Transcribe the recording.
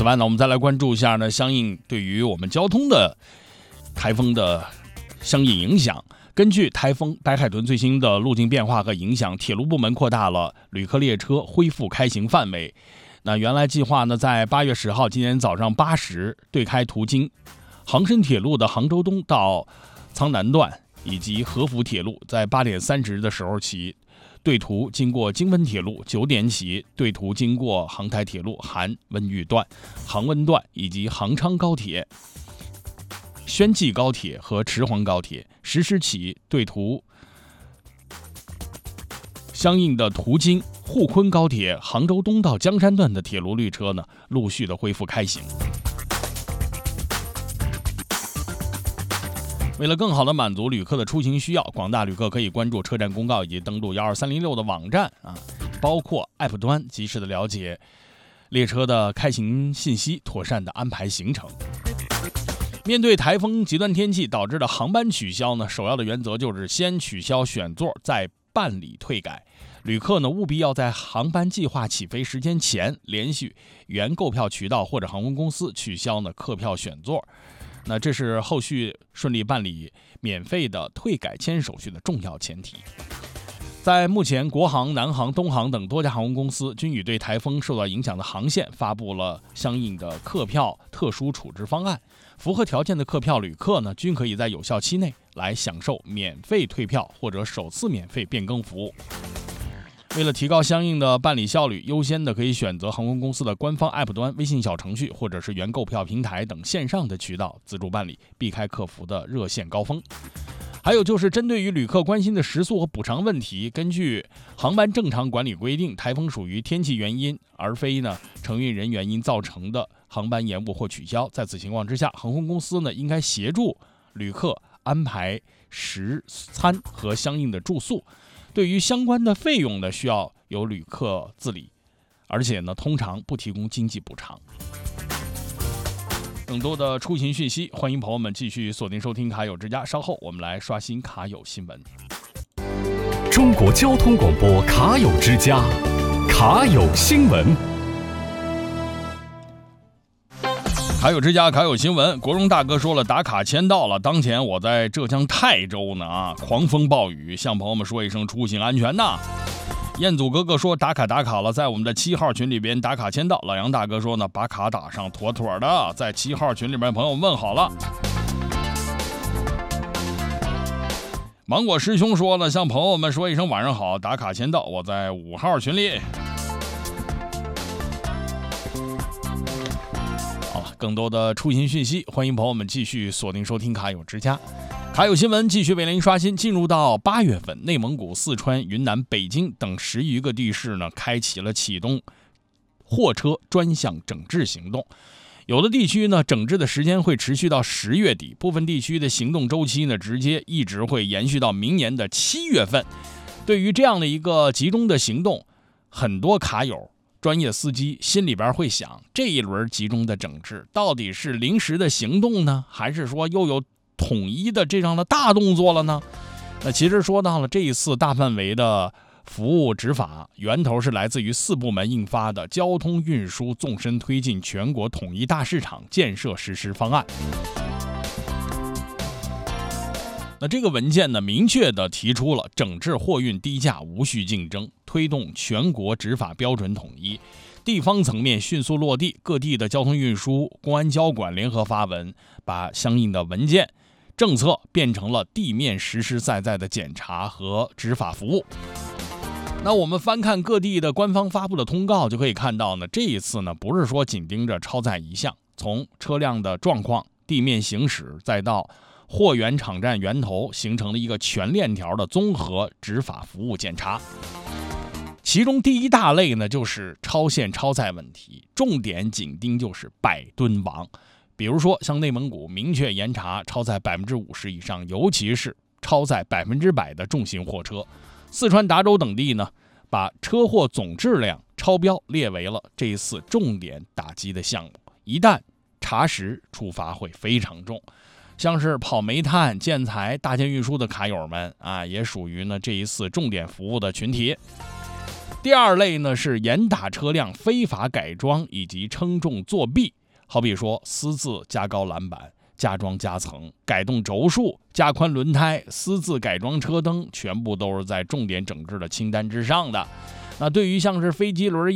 此外呢，我们再来关注一下呢，相应对于我们交通的台风的相应影响。根据台风白海豚最新的路径变化和影响，铁路部门扩大了旅客列车恢复开行范围。那原来计划呢，在8月10号今天早上8时对开途经杭深铁路的杭州东到苍南段，以及合福铁路在8点30的时候起对途经过京温铁路，9点起对途经过杭台铁路韩温榆段、杭温段以及杭昌高铁、宣济高铁和池黄高铁，10时起对途相应的途经沪昆高铁杭州东到江山段的铁路列车呢，陆续的恢复开行。为了更好的满足旅客的出行需要，广大旅客可以关注车站公告以及登录12306的网站包括 App 端，及时的了解列车的开行信息，妥善的安排行程。面对台风极端天气导致的航班取消呢，首要的原则就是先取消选座，再办理退改。旅客呢，务必要在航班计划起飞时间前联系原购票渠道或者航空公司取消呢客票选座。那这是后续顺利办理免费的退改签手续的重要前提。在目前，国航、南航、东航等多家航空公司均已对台风受到影响的航线发布了相应的客票特殊处置方案。符合条件的客票旅客呢，均可以在有效期内来享受免费退票或者首次免费变更服务。为了提高相应的办理效率，优先的可以选择航空公司的官方 App 端、微信小程序或者是原购票平台等线上的渠道自助办理，避开客服的热线高峰。还有就是针对于旅客关心的食宿和补偿问题，根据航班正常管理规定，台风属于天气原因，而非呢承运人原因造成的航班延误或取消。在此情况之下，航空公司呢应该协助旅客安排食餐和相应的住宿。对于相关的费用呢，需要由旅客自理，而且呢，通常不提供经济补偿。更多的出行讯息，欢迎朋友们继续锁定收听卡友之家。稍后我们来刷新卡友新闻。 中国交通广播卡友之家，卡友新闻。 卡友之家，卡友新闻。国荣大哥说了，打卡签到了。当前我在浙江泰州呢狂风暴雨，向朋友们说一声出行安全呐。彦祖哥哥说打卡了，在我们的7号群里边打卡签到。老杨大哥说呢，把卡打上妥妥的，在7号群里边朋友问好了。芒果师兄说呢，向朋友们说一声晚上好，打卡签到，我在5号群里。更多的出行讯息，欢迎朋友们继续锁定收听卡友之家。卡友新闻继续为您刷新。进入到8月份，内蒙古、四川、云南、北京等10余个地市呢，开启了启动货车专项整治行动。有的地区呢，整治的时间会持续到10月底，部分地区的行动周期呢，直接一直会延续到明年的7月份。对于这样的一个集中的行动，很多卡友、专业司机心里边会想，这一轮集中的整治到底是临时的行动呢，还是说又有统一的这样的大动作了呢？那其实说到了这一次大范围的服务执法，源头是来自于4部门印发的交通运输纵深推进全国统一大市场建设实施方案。那这个文件呢，明确地提出了整治货运低价无序竞争，推动全国执法标准统一，地方层面迅速落地，各地的交通运输、公安交管联合发文，把相应的文件、政策变成了地面实实在在的检查和执法服务。那我们翻看各地的官方发布的通告，就可以看到呢，这一次呢，不是说紧盯着超载一项，从车辆的状况、地面行驶，再到货源场站源头，形成了一个全链条的综合执法服务检查。其中第一大类呢，就是超限超载问题，重点紧盯就是100吨王。比如说像内蒙古明确严查超载50%以上，尤其是超载100%的重型货车。四川达州等地呢，把车祸总质量超标列为了这一次重点打击的项目，一旦查实，处罚会非常重。像是跑煤炭、建材、大件运输的卡友们也属于呢这一次重点服务的群体。 第二类呢是严打车辆非法改装以及称重作弊，好比说私自加高栏板、加装夹层、改动轴数、加宽轮胎、私自改装车灯，全部都是在重点整治的清单之上的。那对于像是飞机轮、